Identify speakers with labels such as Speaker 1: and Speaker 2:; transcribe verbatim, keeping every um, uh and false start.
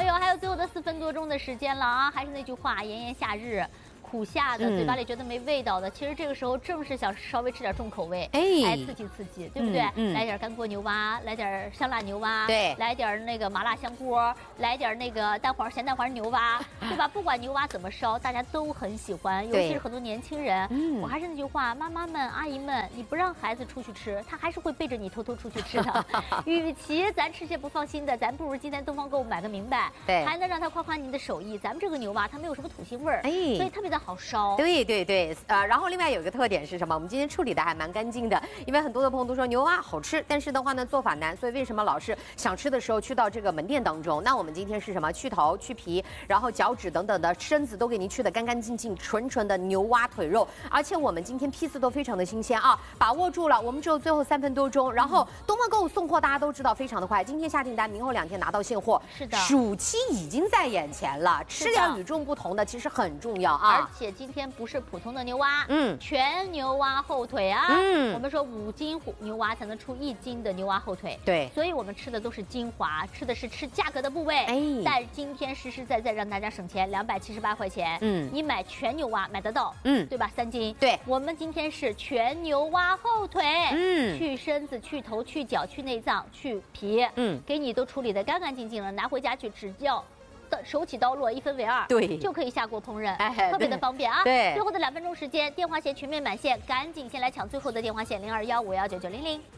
Speaker 1: 友，还有最后的四分多钟的时间了啊！还是那句话，炎炎夏日。苦夏的，嘴巴里觉得没味道的，其实这个时候正是想稍微吃点重口味，哎，来刺激刺激，对不对？嗯嗯、来点干锅牛蛙，来点香辣牛蛙，
Speaker 2: 对，
Speaker 1: 来点那个麻辣香锅，来点那个蛋黄咸蛋黄牛蛙，对吧？不管牛蛙怎么烧，大家都很喜欢，尤其是很多年轻人。嗯，我还是那句话，妈妈们、阿姨们，你不让孩子出去吃，他还是会背着你偷偷出去吃的。与其咱吃些不放心的，咱不如今天东方购物买个明白，
Speaker 2: 对，
Speaker 1: 还能让他夸夸您的手艺。咱们这个牛蛙它没有什么土腥味儿，哎，所以特别的好烧。
Speaker 2: 对对对，呃，然后另外有一个特点是什么？我们今天处理的还蛮干净的，因为很多的朋友都说牛蛙好吃，但是的话呢做法难，所以为什么老是想吃的时候去到这个门店当中？那我们今天是什么？去头、去皮，然后脚趾等等的身子都给您去的干干净净、纯纯的牛蛙腿肉，而且我们今天批次都非常的新鲜啊，把握住了，我们只有最后三分多钟，然后东方购物送货大家都知道非常的快，今天下订单，明后两天拿到现货。
Speaker 1: 是的，
Speaker 2: 暑期已经在眼前了，吃量与众不同的其实很重要啊，
Speaker 1: 而且今天不是普通的牛蛙，嗯，全牛蛙后腿啊，嗯，我们说五斤牛蛙才能出一斤的牛蛙后腿，
Speaker 2: 对，
Speaker 1: 所以我们吃的都是精华，吃的是吃价格的部位，哎，但今天实实在在让大家省钱，两百七十八块钱，嗯，你买全牛蛙买得到，嗯，对吧？三斤，
Speaker 2: 对，
Speaker 1: 我们今天是全牛蛙后腿，嗯，去身子、去头、去脚、去内脏、去皮，嗯，给你都处理得干干净净了，拿回家去只要。手起刀落，一分为二，
Speaker 2: 对，
Speaker 1: 就可以下锅烹饪，哎，特别的方便啊。
Speaker 2: 对，
Speaker 1: 最后的两分钟时间，电话线全面满线，赶紧先来抢最后的电话线零二幺五幺九九零零。